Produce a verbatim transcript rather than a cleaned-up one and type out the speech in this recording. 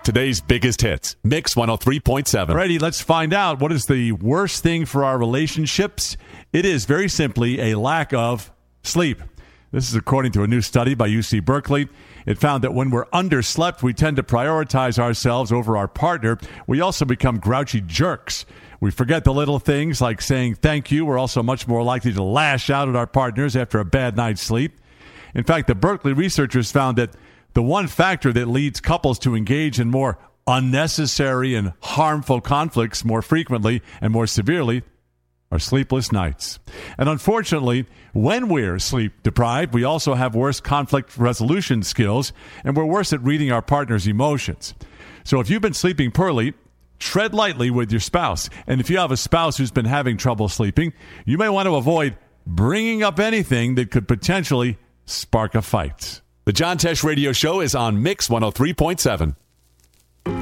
today's biggest hits. Mix one oh three point seven. Alrighty, let's find out what is the worst thing for our relationships. It is very simply a lack of sleep. This is according to a new study by U C Berkeley. It found that when we're underslept, we tend to prioritize ourselves over our partner. We also become grouchy jerks. We forget the little things like saying thank you. We're also much more likely to lash out at our partners after a bad night's sleep. In fact, the Berkeley researchers found that the one factor that leads couples to engage in more unnecessary and harmful conflicts more frequently and more severely are sleepless nights. And unfortunately, when we're sleep deprived, we also have worse conflict resolution skills, and we're worse at reading our partner's emotions. So if you've been sleeping poorly, tread lightly with your spouse. And if you have a spouse who's been having trouble sleeping, you may want to avoid bringing up anything that could potentially spark a fight. The John Tesh Radio Show is on Mix one oh three point seven.